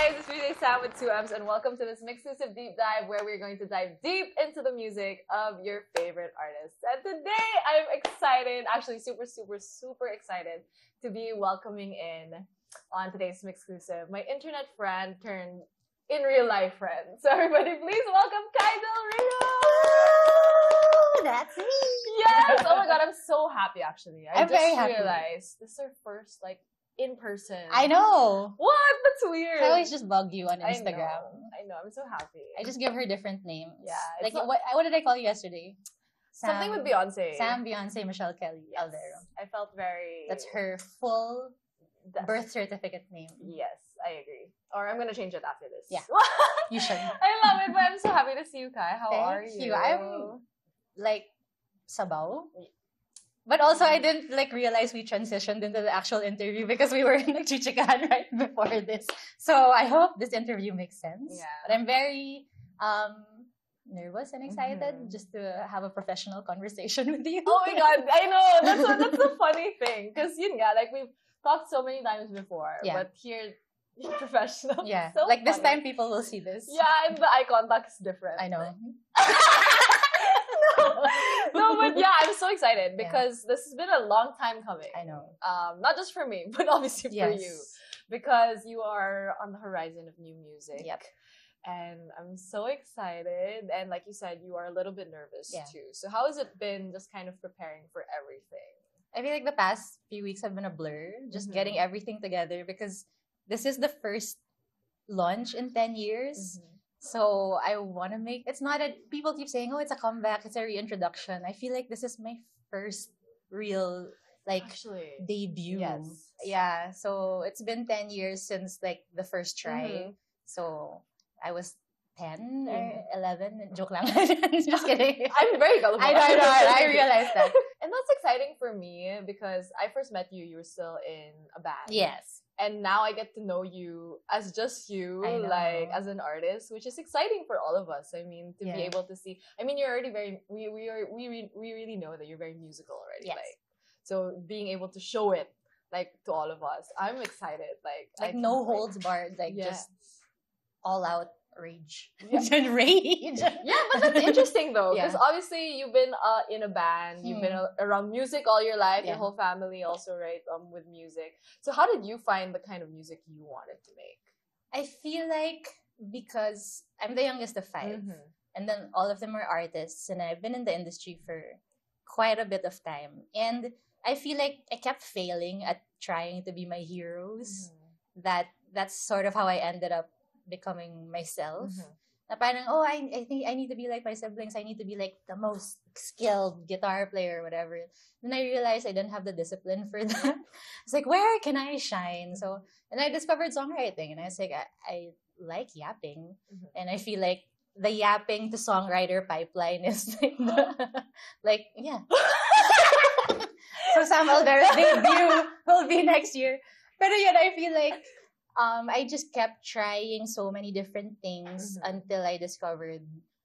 guys, it's Tuesday Sam with 2Ms, and welcome to this exclusive deep dive where we're going to dive deep into the music of your favorite artists. And today, I'm excited, actually super excited to be welcoming in on today's exclusive my internet friend turned in real life friend. So everybody, please welcome Kai Del Rio. That's me. Yes. Oh my God, I'm so happy. Actually, I'm very happy. realized this is our first in person. I know. What? That's weird. I always just bug you on Instagram. I know. I'm so happy. I just give her different names. Yeah. Like what did I call you yesterday? Something with Beyonce. Sam, Beyonce, Michelle Kelly, Yes. Aldero. I felt very. That's her full birth certificate name. Yes, I agree. Or I'm gonna change it after this. Yeah. You should. I love it, but I'm so happy to see you, Kai. How are you? Thank you. I'm like sabaw. But also, I didn't realize we transitioned into the actual interview because we were nagchichikahan right before this. So I hope this interview makes sense. Yeah. But I'm very nervous and excited just to have a professional conversation with you. Oh my God, I know. That's the funny thing. Because we've talked so many times before. Yeah. But here, professional. Yeah. So this funny. time people will see this. Yeah, and the eye contact is different. I know. No, but yeah, I'm so excited because this has been a long time coming. I know. Not just for me, but obviously for Yes. you. Because you are on the horizon of new music. Yep. And I'm so excited. And like you said, you are a little bit nervous too. So how has it been just kind of preparing for everything? I feel like the past few weeks have been a blur, just getting everything together because this is the first launch in 10 years. So I want to make, it's not a, people keep saying, oh, it's a comeback, it's a reintroduction. I feel like this is my first real, Actually, debut. yes. Yeah, so it's been 10 years since, the first try. So I was 10 or 11. Joke lang. Just kidding. I'm very gullible. I know, I realized that. And that's exciting for me because I first met you, you were still in a band. Yes. And now I get to know you as just you, as an artist, which is exciting for all of us. I mean, to be able to see. I mean, you're already very. We really know that you're very musical already. Yes. So being able to show it to all of us, I'm excited. No holds barred. Just all out rage. Yeah. Rage. Yeah, but that's interesting though, because obviously you've been in a band, you've been around music all your life, your whole family also, right? With music. So how did you find the kind of music you wanted to make? I feel like because I'm the youngest of 5, and then all of them are artists, and I've been in the industry for quite a bit of time, and I feel like I kept failing at trying to be my heroes. That's sort of how I ended up becoming myself. Na parang, I think I need to be like my siblings. I need to be like the most skilled guitar player or whatever. Then I realized I didn't have the discipline for that. It's like, where can I shine? So, and I discovered songwriting, and I was like, I like yapping, and I feel like the yapping to songwriter pipeline is yeah. So Sam Aldero's debut will be next year. But yet I feel like I just kept trying so many different things until I discovered,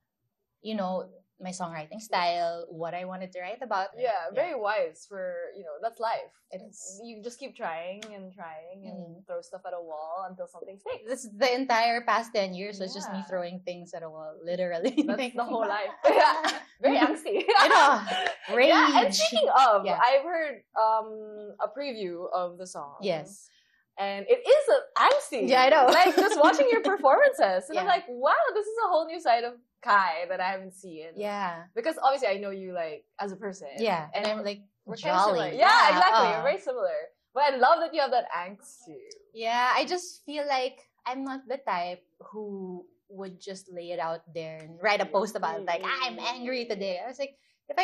my songwriting style, what I wanted to write about. Yeah, very wise for, that's life. It is. You just keep trying and throw stuff at a wall until something sticks. This is the entire past 10 years was just me throwing things at a wall, literally. That's the whole life. Yeah. Very angsty. Rage. Yeah, and speaking of, I've heard a preview of the song. Yes. And it is angsty. Yeah, I know. Just watching your performances. And I'm like, wow, this is a whole new side of Kai that I haven't seen. Yeah. Because obviously I know you as a person. Yeah. And I'm we're jolly. Kind of yeah, exactly. We're very similar. But I love that you have that angst too. Yeah, I just feel like I'm not the type who would just lay it out there and write a post about it. I'm angry today. I was like, if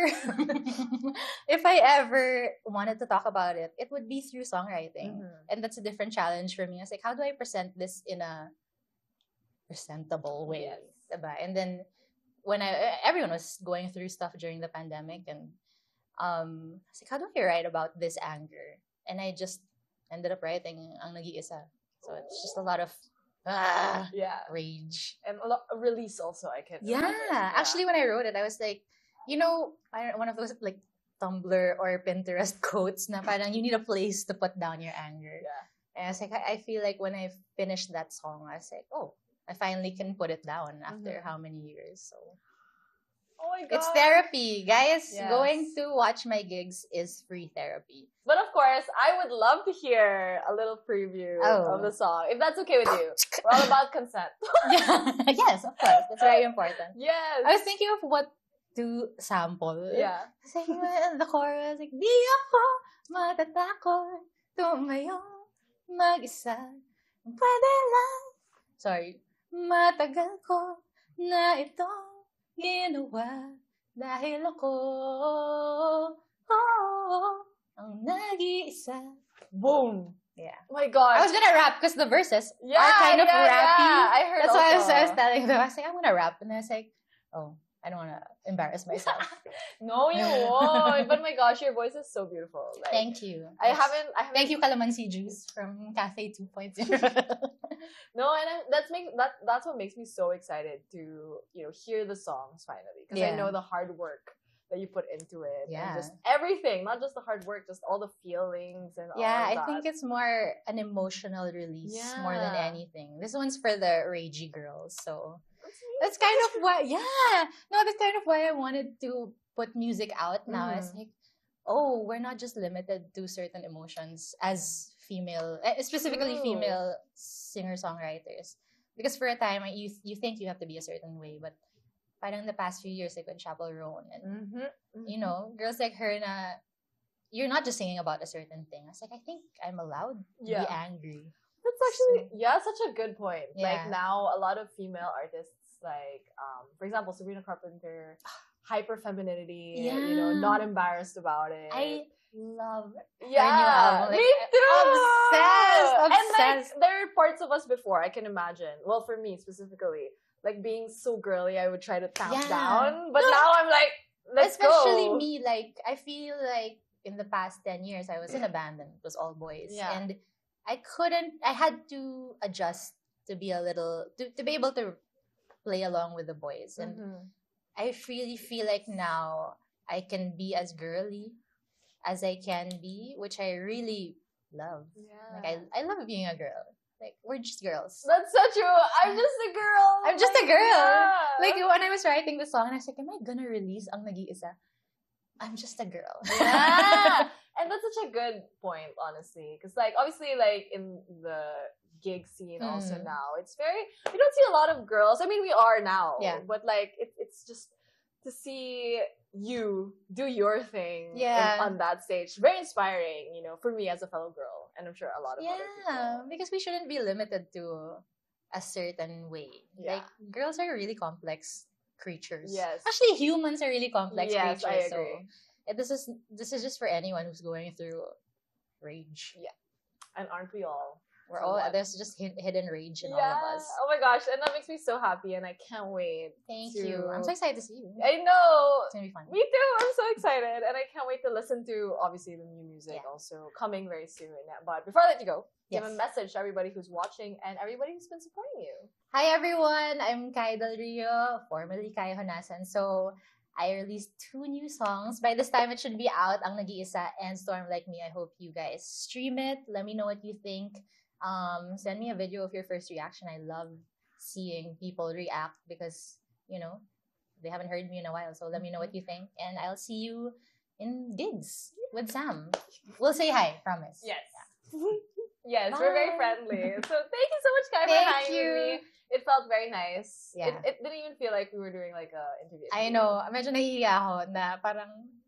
I ever wanted to talk about it, it would be through songwriting. And that's a different challenge for me. I was like, how do I present this in a presentable way? Yes. And then when everyone was going through stuff during the pandemic, and I was like, how do I write about this anger? And I just ended up writing Ang Nag-iisa. So it's just a lot of rage. And a lot of release also, I can remember. Actually, when I wrote it, I was like, one of those Tumblr or Pinterest quotes na parang you need a place to put down your anger. Yeah. And I was like, I feel like when I finished that song, I was like, oh, I finally can put it down after how many years. So oh my god, it's therapy, guys. Yes. Going to watch my gigs is free therapy. But of course, I would love to hear a little preview of the song, if that's okay with you. We're all about consent. Yes, of course. That's very important. Yes. I was thinking of what to sample. Yeah. It's like, the chorus, like, di ako matatakot, tumayo, mag-isa, pwede lang. Sorry. Matagal ko na ito ginawa dahil ako ang nag-iisa. Boom. Yeah. Oh my god. I was gonna rap because the verses are kind of rappy. Yeah. I heard That's why also. I was telling them. I was like, I'm gonna rap. And I was like, oh, I don't want to embarrass myself. No, you won't. But my gosh, your voice is so beautiful. Like, Thank you. I haven't. Thank you, Calamansi Juice from Cafe 2.0. No, and that's what makes me so excited to hear the songs finally, because I know the hard work that you put into it, and just everything, not just the hard work, just all the feelings and all of that. I think it's more an emotional release more than anything. This one's for the ragey girls, so that's kind of why. That's kind of why I wanted to put music out now. It's like, oh, we're not just limited to certain emotions as female, specifically female singer-songwriters. Because for a time, you think you have to be a certain way, but parang the past few years, like with Chapel Roan, and girls like her, you're not just singing about a certain thing. I was like, I think I'm allowed to be angry. That's actually such a good point. Like now, a lot of female artists, like for example, Sabrina Carpenter, hyper femininity, not embarrassed about it. I love her new album. Like, me too. Obsessed. And like there are parts of us before, I can imagine. Well, for me specifically, like being so girly, I would try to tamp down. But now I'm like, let's especially go. me, like I feel like in the past 10 years, I was in a band and it was all boys. Yeah. And I had to adjust to be a little, to be able to play along with the boys. And I really feel like now I can be as girly as I can be, which I really love. Yeah. Like I love being a girl. Like, we're just girls. That's so true. I'm just a girl. I'm just a girl. Yeah. Like, when I was writing the song, I was like, am I gonna release Ang Nag-iisa? I'm just a girl. Yeah. And that's such a good point, honestly. Because, like, obviously, like, in the gig scene also now, it's we don't see a lot of girls. I mean, we are now. Yeah. But, like, it's just to see you do your thing on that stage. Very inspiring, for me as a fellow girl. And I'm sure a lot of other people. Yeah, because we shouldn't be limited to a certain way. Yeah. Like, girls are really complex creatures. Yes. Actually, humans are really complex Yes, creatures. I agree. So this is just for anyone who's going through rage. Yeah. And aren't we all? We're all there's just hidden rage in all of us. Oh my gosh, and that makes me so happy, and I can't wait. Thank you. I'm so excited to see you. I know. It's gonna be fun. Me too. I'm so excited, and I can't wait to listen to obviously the new music also coming very soon. But before I let you go, give a message to everybody who's watching and everybody who's been supporting you. Hi everyone, I'm Kai Del Rio, formerly Kai Honasan. So I released 2 new songs. By this time, it should be out, Ang Nag-iisa and Storm Like Me. I hope you guys stream it. Let me know what you think. Send me a video of your first reaction. I love seeing people react because, they haven't heard me in a while. So let me know what you think. And I'll see you in gigs with Sam. We'll say hi, promise. Yes. Yeah. Yes, Bye. we're very friendly. So thank you so much, Kai, for hanging with me. It felt very nice. Yeah. It didn't even feel like we were doing like a interview. I know. Medyo nahihiya ako na parang,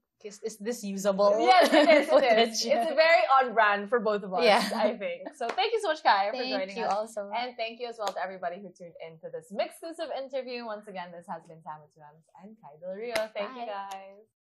is this usable? Yes, it is. footage? It's very on brand for both of us, I think. So thank you so much, Kai, for joining us. Thank you also. And thank you as well to everybody who tuned into this Mixclusive interview. Once again, this has been Sam with 2Ms and Kai Del Rio. Thank you, guys.